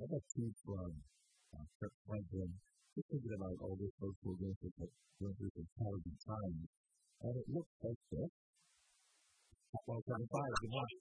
I got two from Kirk Franklin. Just thinking about all this social going through some challenging times. And it looks like this. Hot 175, good morning.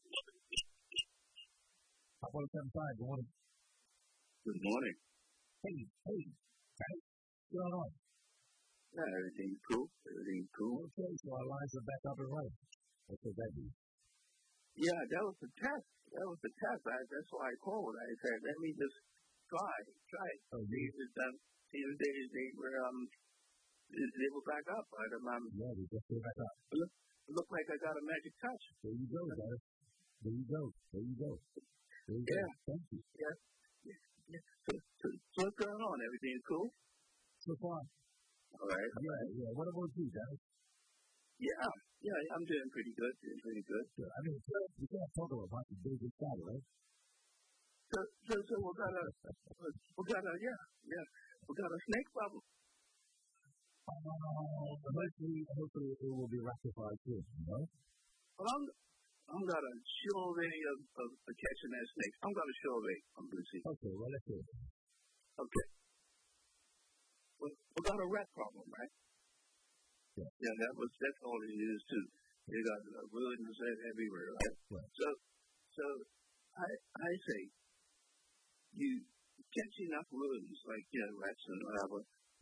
Hot 175, good morning. Good morning. Hey, what's going on? Yeah, everything's cool. Okay, so our lines are back up and running. What does that mean? Yeah, that was the test. That's why I called. I said, let me just try it. Oh, see if they were back up. Yeah, they just came back up. It looked like I got a magic touch. There you go, guys. There you go. Yeah. Thank you. Yeah. So what's going on? Everything's cool? So far. All right. Yeah. What about you, guys? Yeah, I'm doing pretty good. Good. I mean, you can't talk about the biggest guy, right? So we got a snake problem. Hopefully it will be rectified soon, you know? Well, I'm got a sure way of catching that snake. I'm got a sure way. I'm going to see. Okay, well, let's do it. Okay. Well, we got a rat problem, right? Yeah, that's all it is too. You got rodents everywhere, right? So I say you catch enough rodents like rats and whatever,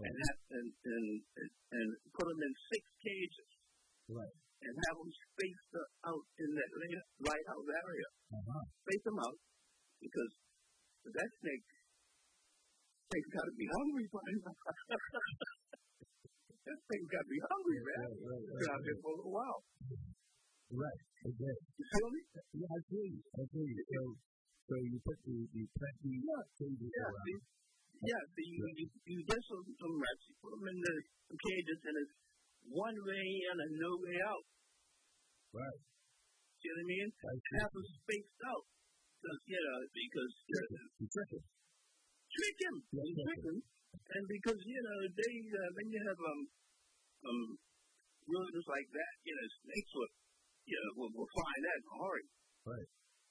and put them in 6 cages, right? And have them spaced out in that lighthouse area. Space them out because that snake's got to be hungry by now. That thing's got to be hungry, man. It's out there for a little while. Right. Okay. You feel me? Yeah, I feel you. So you put the cages around. Yeah, so you get some rats, you put them in the cages, and it's one way in and no way out. Right. See what I mean? Have them spaced out. Because you trick him. Trick him. And because, they, when you have rodents like that, snakes will find that in a hurry. Right.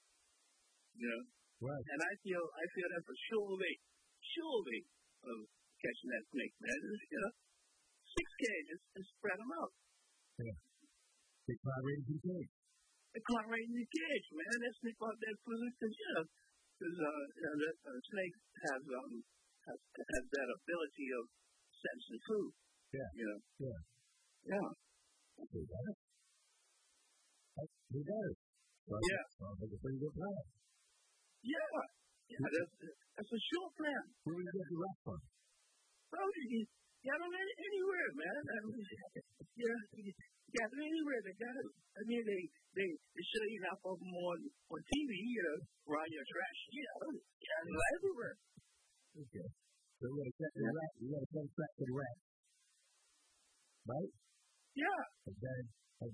Right. And I feel that's a sure way of catching that snake, man. 6 cages and spread them out. Yeah. They climb right into the cage. They climb right in the cage, man. That snake out there food, because that snake has that ability of sensing food. Yeah. Yeah. They got it. They got it. Yeah. That's a pretty good plan. Yeah. That's a sure plan. Where do you get the rest from? Well, you got them anywhere, man. You got them anywhere. They got it. I mean, they show you enough of them on TV, around your trash. They're everywhere. Okay. So we got to set the rat. We got to set a trap for the rat. Right? Yeah. And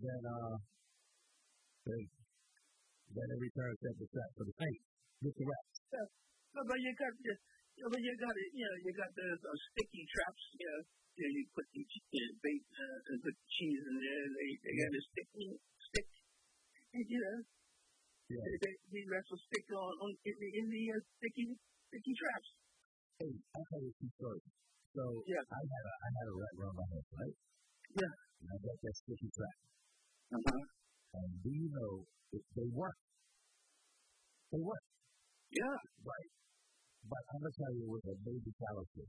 then every time set the trap for the snake. Get the rat. Yeah. No, but you got it. You got the sticky traps. You put the bait and put cheese in there. They got a stick. Yeah. They wrestle stick on in the sticky traps. Hey, I'll tell you two stories. So I had a rat run my head, right? Yeah. And I got that sticky trap. And do you know they work? They work. Yeah. Right. But I'm gonna tell you with a baby fallacy.